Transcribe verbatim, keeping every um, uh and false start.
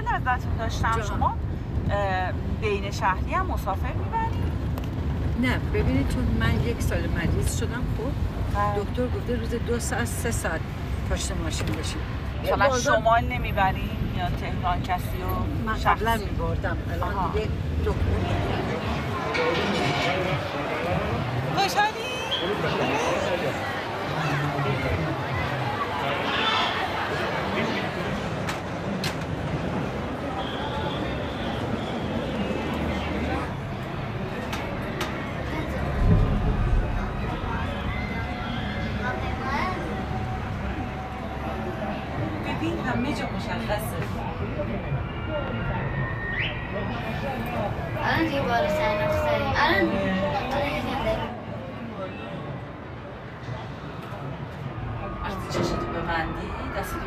ازتون داشتم. جان. شما اه، بین شهری هم مسافر میبرید؟ نه ببینید چون من یک سال مریض شدم خب بله. دکتر گفته روز دو ساعت سه ساعت پشت ماشین باشیم. مثلا بازار- شمال نمیبرید یا تهران کسی و من شخصی؟ قبلا میبردم الان آها. دیگه دکتر خوشحالی؟ ببین همه جا مشخصه. الان دیگه بالا سر نقطه الان الان یکم داریم وقتی چشتو ببندی دستتو